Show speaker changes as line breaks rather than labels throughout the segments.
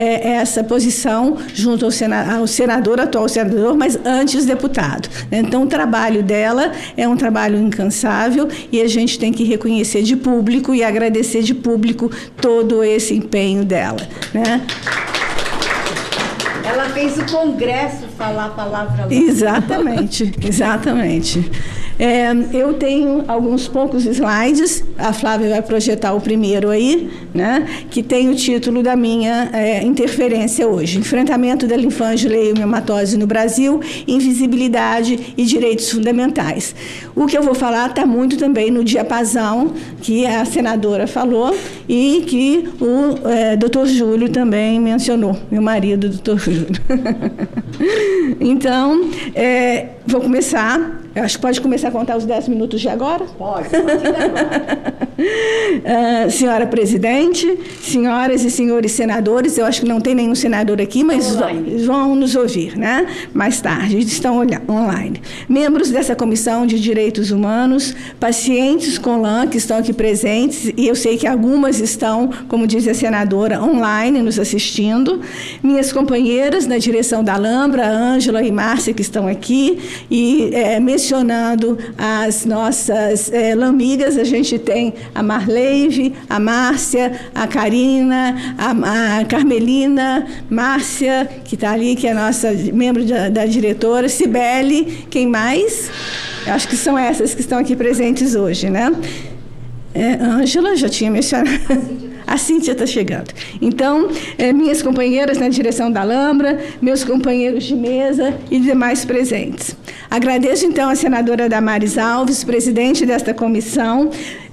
essa posição junto ao senador, atual senador, mas antes deputado. Então, o trabalho dela é um trabalho incansável e a gente tem que reconhecer de público e agradecer de público todo esse empenho dela, né?
Ela fez o Congresso falar a palavra lá.
Exatamente, exatamente. Eu tenho alguns poucos slides, a Flávia vai projetar o primeiro aí, né, que tem o título da minha interferência hoje: Enfrentamento da linfangileiomioma no Brasil, Invisibilidade e Direitos Fundamentais. O que eu vou falar está muito também no diapasão que a senadora falou e que o doutor Júlio também mencionou, meu marido, doutor Júlio. Então, vou começar. Eu acho que pode começar a contar os 10 minutos de agora?
Pode, a partir de agora.
Senhora presidente, senhoras e senhores senadores, eu acho que não tem nenhum senador aqui, mas vão nos ouvir, né? Mais tarde, estão online. Membros dessa Comissão de Direitos Humanos, pacientes com LAM que estão aqui presentes, e eu sei que algumas estão, como diz a senadora, online, nos assistindo. Minhas companheiras na direção da Alhambra, Ângela e Márcia, que estão aqui, e mencionando as nossas lamigas, a gente tem a Marleive, a Márcia, a Karina, a Carmelina, Márcia, que está ali, que é nossa membro da diretora, Cibele, quem mais? Eu acho que são essas que estão aqui presentes hoje, né? Ângela, já tinha mencionado. A Cíntia está chegando. Então, minhas companheiras na direção da Alhambra, meus companheiros de mesa e demais presentes. Agradeço, então, a senadora Damares Alves, presidente desta comissão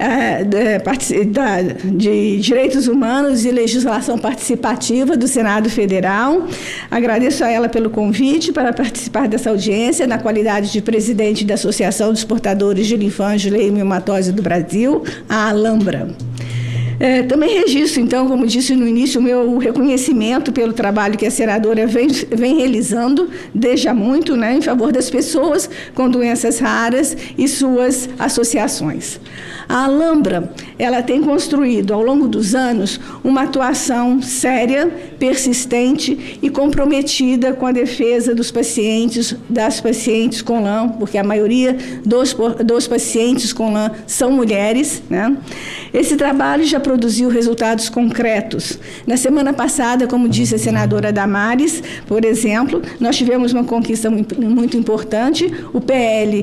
de Direitos Humanos e Legislação Participativa do Senado Federal. Agradeço a ela pelo convite para participar dessa audiência na qualidade de presidente da Associação dos Portadores de Linfangileiomioma do Brasil, a Alhambra. Também registro, então, como disse no início, o meu reconhecimento pelo trabalho que a senadora vem realizando desde há muito, né, em favor das pessoas com doenças raras e suas associações. A Alhambra, ela tem construído, ao longo dos anos, uma atuação séria, persistente e comprometida com a defesa dos pacientes, das pacientes com LAM, porque a maioria dos pacientes com LAM são mulheres, né? Esse trabalho já produziu resultados concretos. Na semana passada, como disse a senadora Damares, por exemplo, nós tivemos uma conquista muito importante, o PL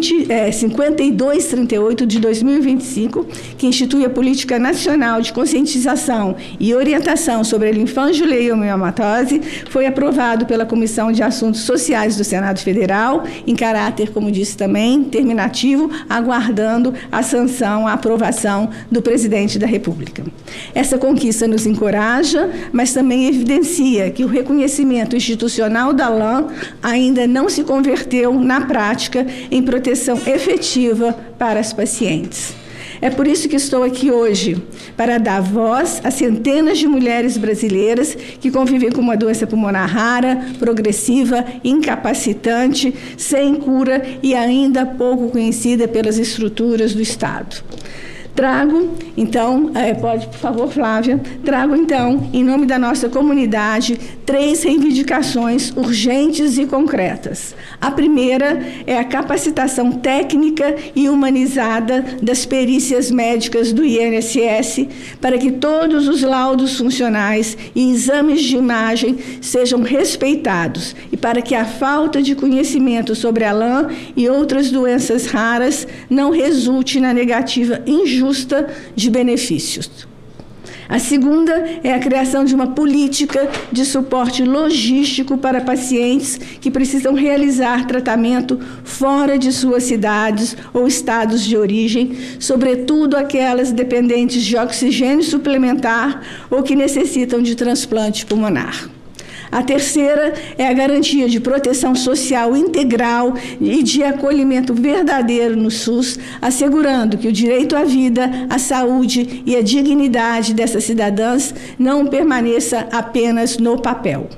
5238 de 2025, que institui a Política Nacional de Conscientização e Orientação sobre a Linfangileiomioma, foi aprovado pela Comissão de Assuntos Sociais do Senado Federal, em caráter, como disse também, terminativo, aguardando a sanção, a aprovação do presidente da República. Essa conquista nos encoraja, mas também evidencia que o reconhecimento institucional da LAM ainda não se converteu, na prática, em proteção efetiva para as pacientes. É por isso que estou aqui hoje, para dar voz a centenas de mulheres brasileiras que convivem com uma doença pulmonar rara, progressiva, incapacitante, sem cura e ainda pouco conhecida pelas estruturas do Estado. Trago, então, pode, por favor, Flávia, trago, então, em nome da nossa comunidade, 3 reivindicações urgentes e concretas. A primeira é a capacitação técnica e humanizada das perícias médicas do INSS para que todos os laudos funcionais e exames de imagem sejam respeitados e para que a falta de conhecimento sobre a LAM e outras doenças raras não resulte na negativa injusta de benefícios. A segunda é a criação de uma política de suporte logístico para pacientes que precisam realizar tratamento fora de suas cidades ou estados de origem, sobretudo aquelas dependentes de oxigênio suplementar ou que necessitam de transplante pulmonar. A terceira é a garantia de proteção social integral e de acolhimento verdadeiro no SUS, assegurando que o direito à vida, à saúde e à dignidade dessas cidadãs não permaneça apenas no papel.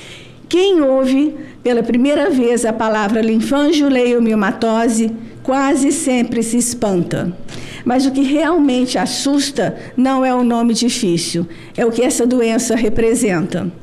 Quem ouve pela primeira vez a palavra linfangileiomioma quase sempre se espanta. Mas o que realmente assusta não é o nome difícil, é o que essa doença representa.